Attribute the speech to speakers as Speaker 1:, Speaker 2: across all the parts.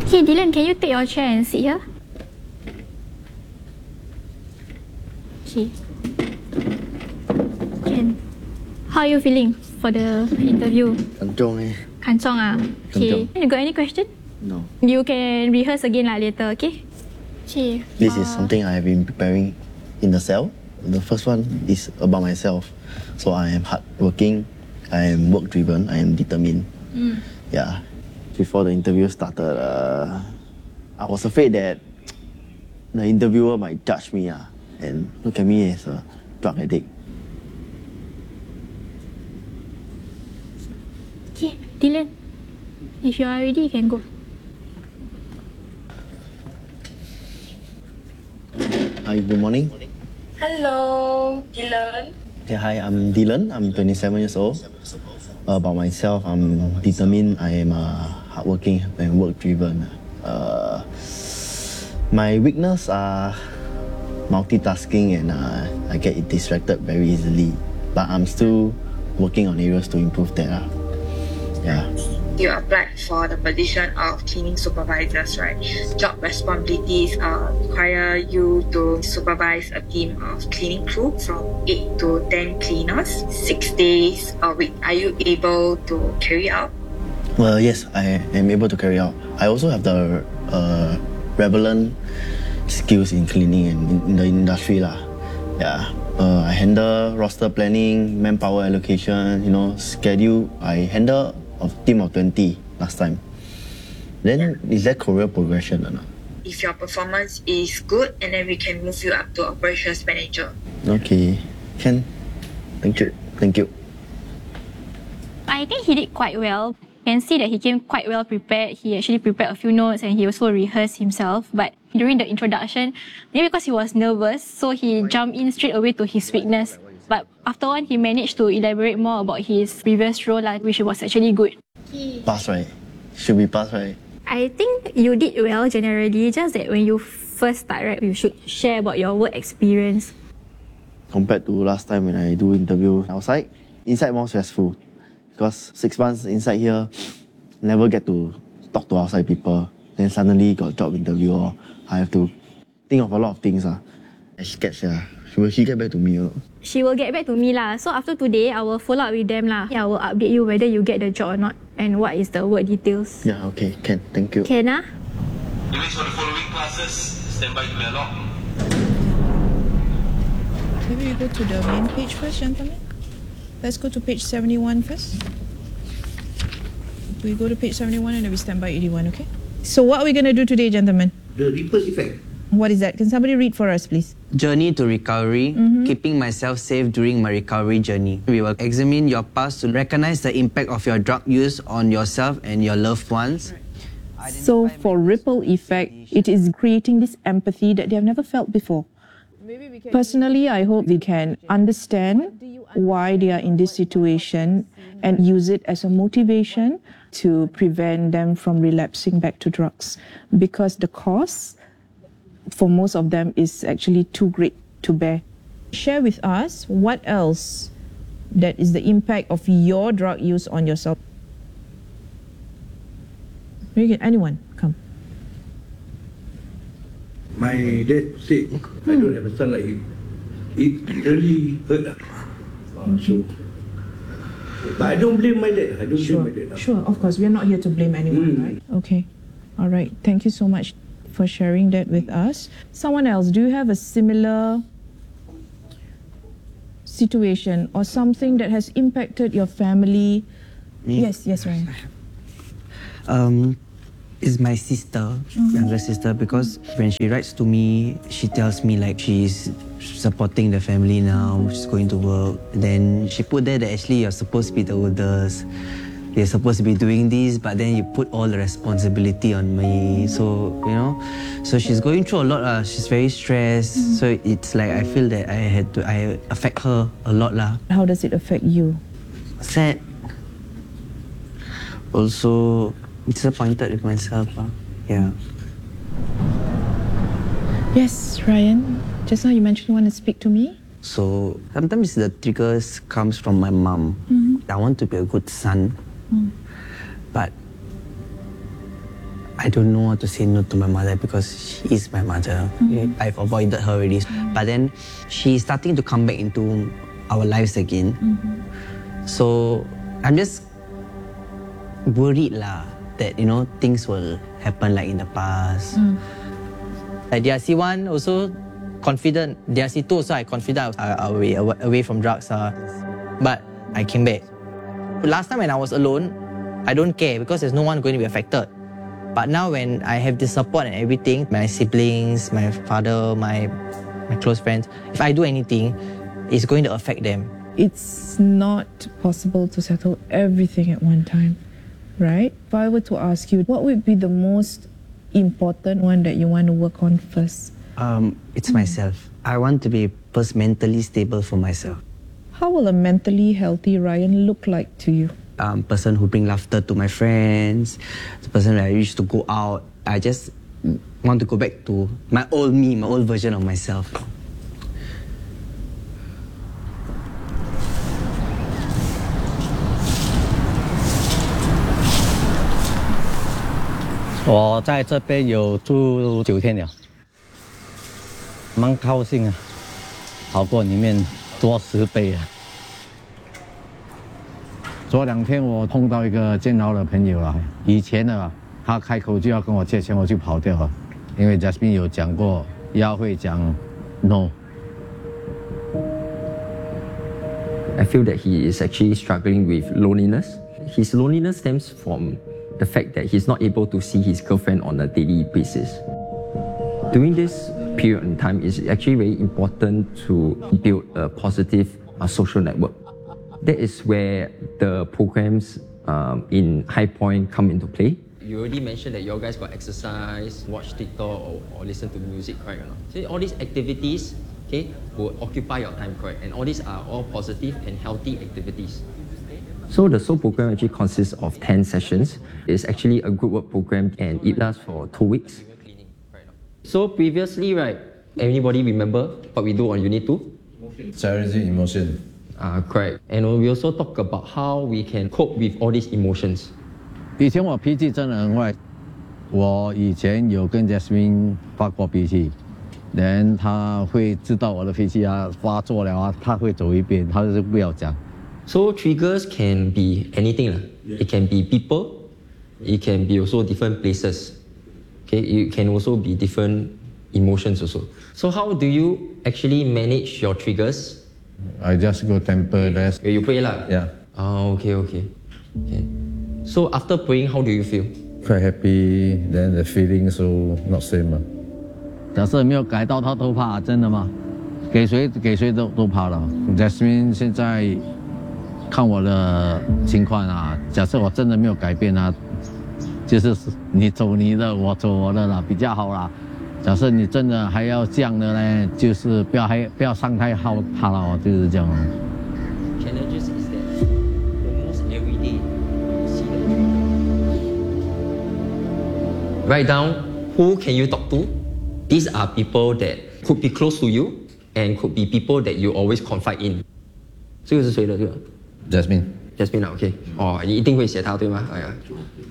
Speaker 1: Okay, Dylan, can you take your chair and sit here? Okay. Can. How are you feeling for the interview?
Speaker 2: Kanchong eh.
Speaker 1: Kanchong ah. Okay. You got any question?
Speaker 2: No.
Speaker 1: You can rehearse again lah later, okay? Okay.
Speaker 2: This is something I have been preparing in the cell. The first one is about myself. So I am hardworking, I am work driven, I am determined. Yeah. Before the interview started, I was afraid that the interviewer might judge me and look at me as a drug addict.
Speaker 1: Okay, Dylan. If you are ready, you can go.
Speaker 2: Hi, good morning.
Speaker 3: Hello, Dylan.
Speaker 2: Yeah, hi, I'm Dylan. I'm 27 years old. About myself, I'm determined. I am hardworking and work-driven. My weakness are multitasking and I get distracted very easily. But I'm still working on areas to improve that. Yeah.
Speaker 3: You applied for the position of cleaning supervisors, right? Job responsibilities require you to supervise a team of cleaning crew from 8 to 10 cleaners, 6 days a week. Are you able to carry out?
Speaker 2: Well, yes, I am able to carry out. I also have the relevant skills in cleaning and in the industry lah. Yeah. I handle roster planning, manpower allocation, schedule. I handle a team of 20 last time. Then is there career progression or not?
Speaker 3: If your performance is good, and then we can move you up to operations manager.
Speaker 2: Okay, can. Thank you. Thank you.
Speaker 1: I think he did quite well. You can see that he came quite well prepared. He actually prepared a few notes and he also rehearsed himself. But during the introduction, maybe because he was nervous, so he jumped in straight away to his weakness. But after one, he managed to elaborate more about his previous role, which was actually good.
Speaker 2: Pass, right? Should be pass, right?
Speaker 1: I think you did well generally, just that when you first start, right, you should share about your work experience.
Speaker 2: Compared to last time when I do interview outside, inside more stressful. Because 6 months inside here, never get to talk to outside people. Then suddenly got job interview, or I have to think of a lot of things. I scared, will she get back to me?
Speaker 1: She will get back to me lah. So after today, I will follow up with them lah. I will update you whether you get the job or not and what is the work details.
Speaker 2: Yeah, okay, can. Thank you.
Speaker 1: Can ah?
Speaker 4: Image for the following classes. Stand by to be lock.
Speaker 5: Maybe we go to the main page first, gentlemen. Let's go to page 71 first. We go to page 71 and then we stand by 81, okay? So what are we going to do today, gentlemen?
Speaker 6: The ripple effect.
Speaker 5: What is that? Can somebody read for us, please?
Speaker 7: Journey to recovery, keeping myself safe during my recovery journey. We will examine your past to recognize the impact of your drug use on yourself and your loved ones.
Speaker 8: So for ripple effect, it is creating this empathy that they have never felt before. Personally, I hope they can understand why they are in this situation and use it as a motivation to prevent them from relapsing back to drugs. Because the cost for most of them is actually too great to bear.
Speaker 5: Share with us what else that is the impact of your drug use on yourself. Anyone, come.
Speaker 6: My dad said I don't have a son like him. It really hurt. So, but I don't blame my dad. I don't blame my dad.
Speaker 5: Sure, of course. We are not here to blame anyone, right? Okay. All right. Thank you so much for sharing that with us. Someone else, do you have a similar situation or something that has impacted your family?
Speaker 7: Me?
Speaker 5: Yes, Ryan.
Speaker 7: Is my sister, younger sister, because when she writes to me, she tells me like she's supporting the family now, she's going to work. Then she put there that actually you're supposed to be the oldest, you're supposed to be doing this, but then you put all the responsibility on me. So, so she's going through a lot. She's very stressed. So it's like I feel that I affect her a lot.
Speaker 5: How does it affect you?
Speaker 7: Sad. Also, disappointed with myself. Yeah.
Speaker 5: Yes, Ryan. Just now you mentioned you want to speak to me.
Speaker 7: So sometimes the triggers comes from my mom. I want to be a good son, but I don't know how to say no to my mother because she is my mother. I've avoided her already. But then she's starting to come back into our lives again. So I'm just worried that, things will happen like in the past. Like DRC1 also confident. DRC2 also I confident I was away from drugs. But I came back. Last time when I was alone, I don't care because there's no one going to be affected. But now when I have the support and everything, my siblings, my father, my close friends, if I do anything, it's going to affect them.
Speaker 5: It's not possible to settle everything at one time, right? If I were to ask you, what would be the most important one that you want to work on first?
Speaker 7: It's myself. I want to be first mentally stable for myself.
Speaker 5: How will a mentally healthy Ryan look like to you?
Speaker 7: Person who bring laughter to my friends, the person that I used to go out. I just want to go back to my old me, my old version of myself.
Speaker 9: 我在这边有住9天了，蛮高兴啊，好过里面多10倍啊。昨2天我碰到一个监牢的朋友了，以前的他开口就要跟我借钱，我就跑掉了，因为 Jasmine 有讲过要会讲 no。
Speaker 10: I feel that he is actually struggling with loneliness. His loneliness stems from the fact that he's not able to see his girlfriend on a daily basis. During this period in time, it's actually very important to build a positive social network. That is where the programs in High Point come into play. You already mentioned that you guys got exercise, watch TikTok or listen to music, correct or not? So all these activities, okay, will occupy your time, correct? And all these are all positive and healthy activities. So the SOUL program actually consists of 10 sessions. It's actually a group work program and it lasts for 2 weeks. So previously, right, anybody remember what we do on Unit 2?
Speaker 9: Challenging emotion.
Speaker 10: Correct. And we also talk about how we can cope with all these emotions.
Speaker 9: 以前我脾气真的很坏，我以前有跟 Jasmine 发过脾气，然后他会知道我的脾气发作了他会走一边，他就是不要讲。
Speaker 10: So triggers can be anything. It can be people, it can be also different places. Okay, it can also be different emotions also. So how do you actually manage your triggers?
Speaker 9: I just go temper rest.
Speaker 10: You pray lah?
Speaker 9: Yeah.
Speaker 10: Oh, okay. So after praying, how do you feel?
Speaker 9: Quite happy, then the feeling so not same 假设没有改到他都怕，真的吗？给谁都怕了。Jasmine 现在看我的情况假设我真的没有改变就是你走你的，我走我的啦，比较好啦。假设你真的还要这样的呢，就是不要伤害他了，就是这样。
Speaker 10: Challenges is that almost every day you see that. Write down who can you talk to. These are people that could be close to you and could be people that you always confide in. 这个是谁的这个
Speaker 9: Jasmine
Speaker 10: 啊 ，OK， 哦，你一定会写他对吗？哎呀。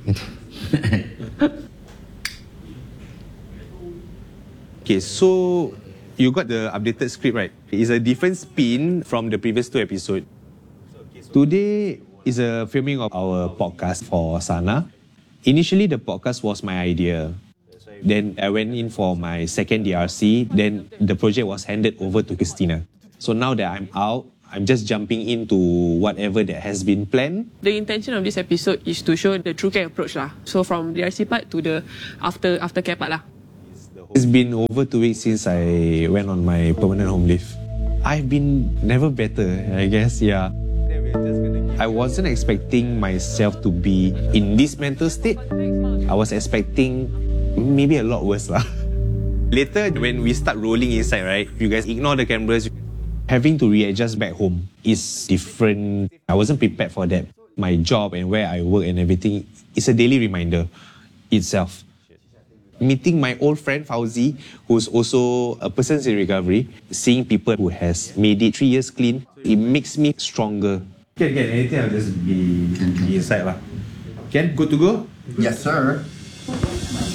Speaker 11: Okay, so you got the updated script, right? It's a different spin from the previous 2 episodes. Today is a filming of our podcast for Sana. Initially, the podcast was my idea. Then I went in for my second DRC. Then the project was handed over to Christina. So now that I'm out, I'm just jumping into whatever that has been planned.
Speaker 12: The intention of this episode is to show the true care approach lah. So from the DRC part to the aftercare part lah.
Speaker 11: It's been over 2 weeks since I went on my permanent home leave. I've been never better, I guess, yeah. I wasn't expecting myself to be in this mental state. I was expecting maybe a lot worse lah. Later, when we start rolling inside, right, you guys ignore the cameras. Having to readjust back home is different. I wasn't prepared for that. My job and where I work and everything is a daily reminder itself. Meeting my old friend Fauzi, who's also a person in recovery, seeing people who has made it 3 years clean, it makes me stronger. Can anything, I'll just be inside lah. Ken, good to go?
Speaker 2: Yes, sir.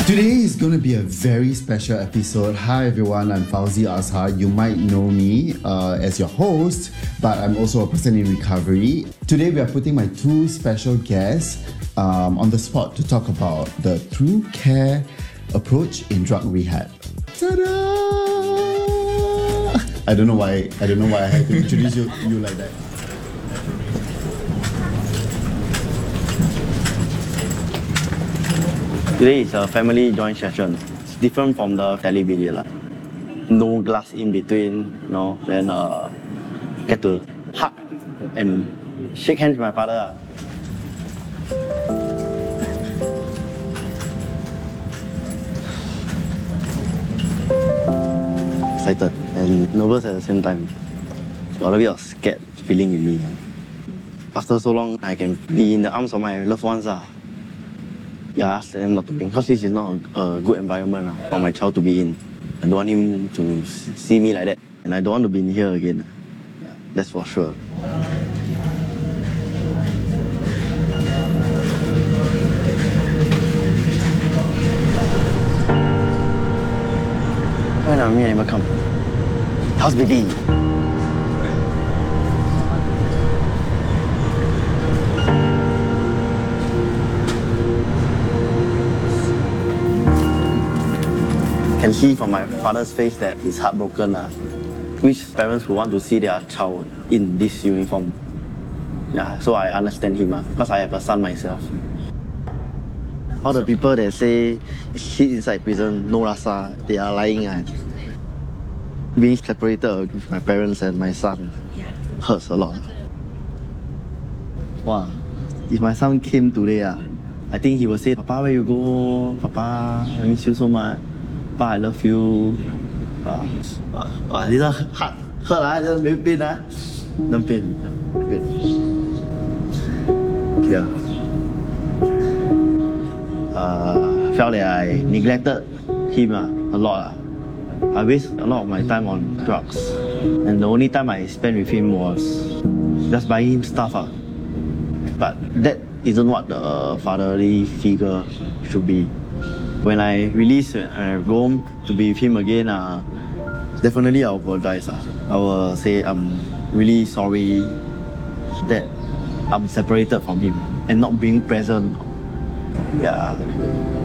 Speaker 13: Today is going to be a very special episode. Hi everyone, I'm Fauzi Azhar. You might know me as your host, but I'm also a person in recovery. Today we are putting my two special guests on the spot to talk about the True Care approach in drug rehab. Ta-da! I don't know why I had to introduce you like that.
Speaker 2: Today is a family joint session. It's different from the tele video. No glass in between, then get to hug and shake hands with my father. Excited and nervous at the same time. Got a bit of scared feeling in me. After so long, I can be in the arms of my loved ones. Yeah, I asked them not to be, because this is not a good environment for my child to be in. I don't want him to see me like that, and I don't want to be in here again. Yeah, that's for sure. When I never come. How's baby? Can see from my father's face that he's heartbroken. Which parents would want to see their child in this uniform? Yeah, so I understand him because I have a son myself. All the people that say shit inside prison, no rasa, they are lying. Being separated with my parents and my son hurts a lot. Wow, if my son came today, I think he will say, Papa, where you go? Papa, I miss you so much. Papa, I love you. This one hurt, just very pain. No pain. Yeah. Felt that I neglected him a lot. I wasted a lot of my time on drugs. And the only time I spent with him was just buying him stuff. But that isn't what the fatherly figure should be. When I release and I go home to be with him again, definitely I'll apologize. I will say I'm really sorry that I'm separated from him and not being present. Yeah.